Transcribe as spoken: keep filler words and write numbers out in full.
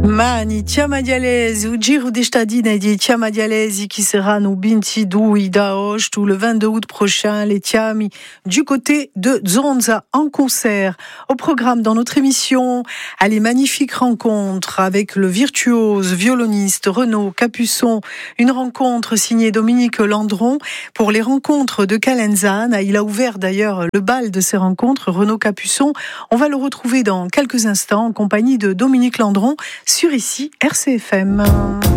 Mani, chiama dialesi, o giro di stadine di chiama dialesi qui saranno ventidue d'agosto, le vingt-deux août prochain, les Chiami du côté de Zonza en concert. Au programme dans notre émission, à les magnifiques rencontres avec le virtuose violoniste Renaud Capuçon, une rencontre signée Dominique Landron pour les rencontres de Calenzane. Il a ouvert d'ailleurs le bal de ces rencontres, Renaud Capuçon. On va le retrouver dans quelques instants en compagnie de Dominique Landron sur ici R C F M.